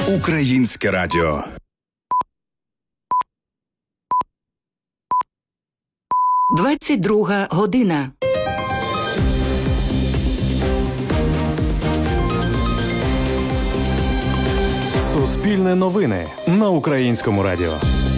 Українське радіо. Двадцять-друга година. Суспільне новини на Українському радіо.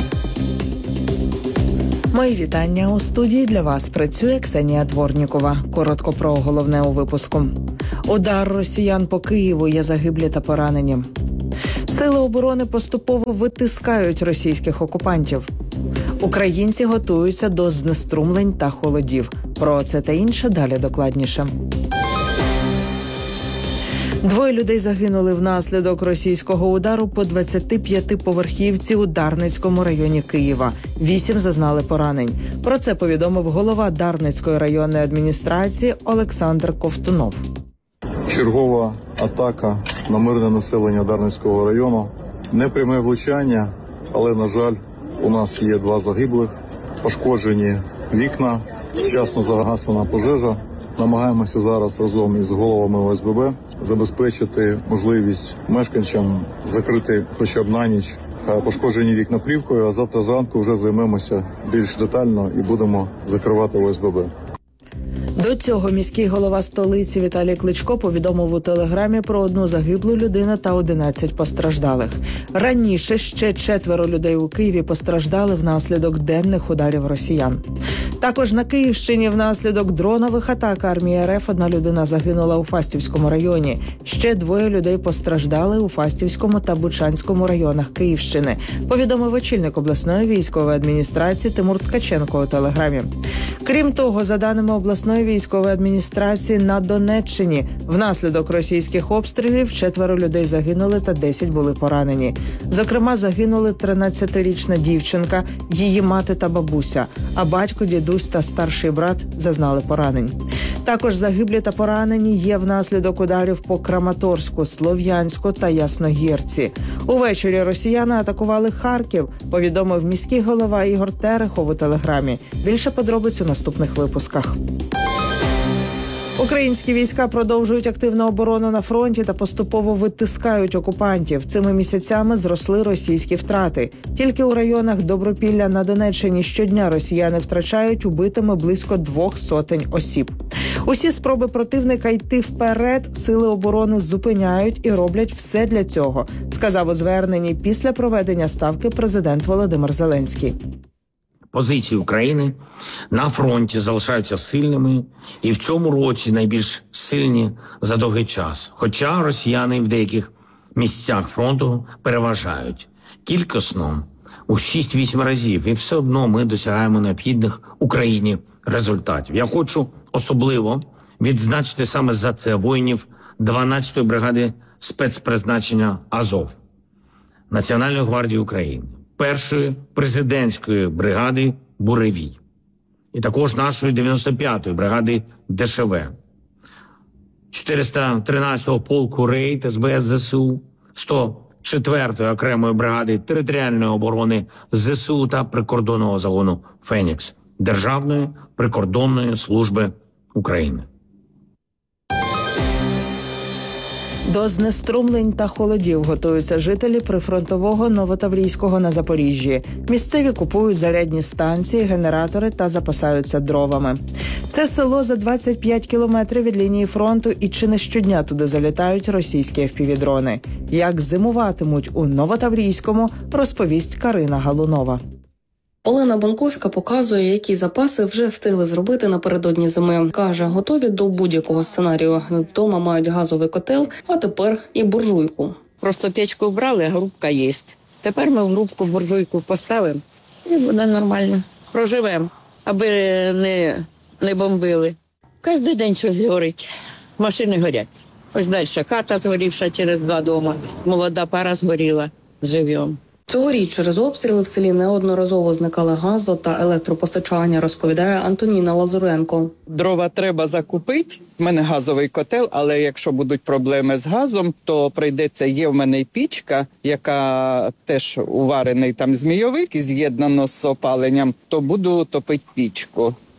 Мої вітання. У студії для вас працює Ксенія Дворнікова. Коротко про головне у випуску. Удар росіян по Києву, є загиблі та поранені. Сили оборони поступово витискають російських окупантів. Українці готуються до знеструмлень та холодів. Про це та інше далі докладніше. 2 людей загинули внаслідок російського удару по 25-поверхівці у Дарницькому районі Києва. 8 зазнали поранень. Про це повідомив голова Дарницької районної адміністрації Олександр Ковтунов. Чергова атака на мирне населення Дарницького району. Непряме влучання, але, на жаль, у нас є 2 загиблих, пошкоджені вікна, вчасно загасена пожежа. Намагаємося зараз разом із головами ОСББ забезпечити можливість мешканцям закрити хоча б на ніч пошкоджені вікна плівкою, а завтра зранку вже займемося більш детально і будемо закривати ОСББ. До цього міський голова столиці Віталій Кличко повідомив у телеграмі про 1 загиблу людину та 11 постраждалих. Раніше ще 4 людей у Києві постраждали внаслідок денних ударів росіян. Також на Київщині внаслідок дронових атак армії РФ 1 людина загинула у Фастівському районі. Ще 2 людей постраждали у Фастівському та Бучанському районах Київщини, повідомив очільник обласної військової адміністрації Тимур Ткаченко у телеграмі. Крім того, за даними обласної військової адміністрації, на Донеччині внаслідок російських обстрілів 4 людей загинули та 10 були поранені. Зокрема, загинули 13-річна дівчинка, її мати та бабуся, а батько, дідусь та старший брат зазнали поранень. Також загиблі та поранені є внаслідок ударів по Краматорську, Слов'янську та Ясногірці. Увечері росіяни атакували Харків, повідомив міський голова Ігор Терехов у телеграмі. Більше подробиць у наступних випусках. Українські війська продовжують активну оборону на фронті та поступово витискають окупантів. Цими місяцями зросли російські втрати. Тільки у районах Добропілля на Донеччині щодня росіяни втрачають убитими близько 200 осіб. Усі спроби противника йти вперед сили оборони зупиняють і роблять все для цього, сказав у зверненні після проведення ставки президент Володимир Зеленський. Позиції України на фронті залишаються сильними і в цьому році найбільш сильні за довгий час. Хоча росіяни в деяких місцях фронту переважають кількісно у 6-8 разів. І все одно ми досягаємо необхідних Україні результатів. Я хочу особливо відзначити саме за це воїнів 12-ї бригади спецпризначення «Азов» Національної гвардії України, 1-ї президентської бригади «Буревій» і також нашої 95-ї бригади ДШВ, 413-го полку «Рейд» СБС ЗСУ, 104-ї окремої бригади територіальної оборони ЗСУ та прикордонного загону «Фенікс» Державної прикордонної служби України. До знеструмлень та холодів готуються жителі прифронтового Новотаврійського на Запоріжжі. Місцеві купують зарядні станції, генератори та запасаються дровами. Це село за 25 кілометрів від лінії фронту, і чи не щодня туди залітають російські FPV-дрони. Як зимуватимуть у Новотаврійському, розповість Карина Галунова. Олена Бонковська показує, які запаси вже встигли зробити напередодні зими. Каже, готові до будь-якого сценарію. Вдома мають газовий котел, а тепер і буржуйку. Просто печку вбрали, а грубка є. Тепер ми в грубку буржуйку поставимо і буде нормально. Проживемо, аби не бомбили. Кожен день щось горить. Машини горять. Ось далі хата згорівша через 2 дома. Молода пара згоріла. Живемо. Цьогоріч через обстріли в селі неодноразово зникали газо та електропостачання, розповідає Антоніна Лазуренко. Дрова треба закупити. У мене газовий котел, але якщо будуть проблеми з газом, то прийдеться, є в мене й пічка, яка теж уварений там змійовик і з'єднано з опаленням, то буду топити пічку.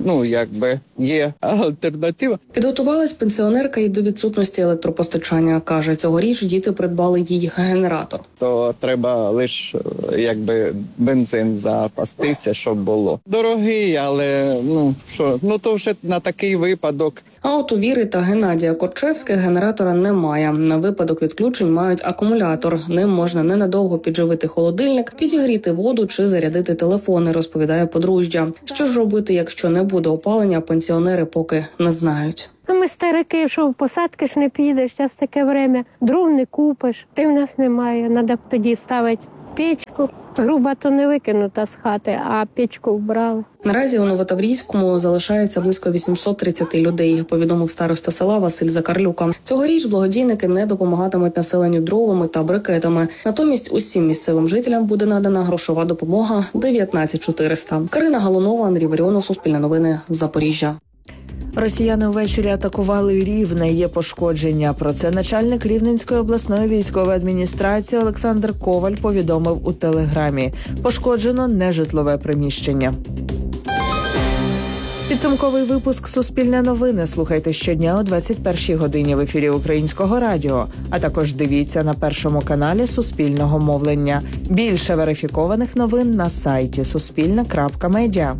є альтернатива. Підготувалась пенсіонерка і до відсутності електропостачання. Каже, цьогоріч діти придбали їй генератор. То треба лише бензин запастися, щоб було. Дорогий, але то вже на такий випадок. А от у Віри та Геннадія Корчевських генератора немає. На випадок відключень мають акумулятор. Ним можна ненадовго підживити холодильник, підігріти воду чи зарядити телефони, розповідає подружжя. Що ж робити, якщо не буде опалення, пенсіонери поки не знають. Ми старики, що в посадки ж не підеш, зараз таке время, дров не купиш, ти в нас немає, треба б тоді ставити печку. Груба то не викинута з хати, а печку вбрали. Наразі у Новотаврійському залишається близько 830 людей, повідомив староста села Василь Закарлюка. Цьогоріч благодійники не допомагатимуть населенню дровами та брикетами. Натомість усім місцевим жителям буде надана грошова допомога 19 400. Карина Галунова, Андрій Варіонов, Суспільне новини, Запоріжжя. Росіяни ввечері атакували Рівне, є пошкодження. Про це начальник Рівненської обласної військової адміністрації Олександр Коваль повідомив у Телеграмі. Пошкоджено нежитлове приміщення. Підсумковий випуск «Суспільне новини» слухайте щодня о 21-й годині в ефірі Українського радіо. А також дивіться на Першому каналі Суспільного мовлення. Більше верифікованих новин на сайті suspilne.media.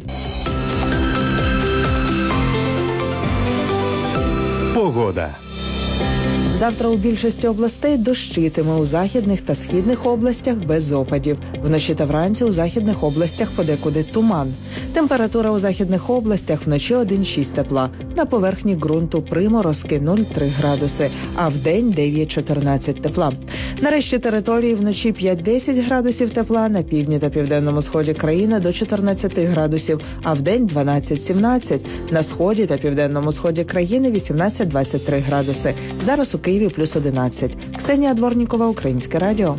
Погода. Завтра у більшості областей дощитиме, у західних та східних областях без опадів. Вночі та вранці у західних областях подекуди туман. Температура у західних областях вночі 1,6 тепла. На поверхні ґрунту приморозки 0,3 градуси, а вдень 9-14 тепла. На решті території вночі 5-10 градусів тепла, на півдні та південному сході країни до 14 градусів, а вдень 12-17. На сході та південному сході країни 18-23 градуси. Зараз у Києві плюс 11. Ксенія Дворнікова, Українське радіо.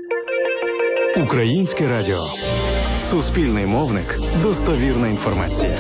Українське радіо. Суспільний мовник. Достовірна інформація.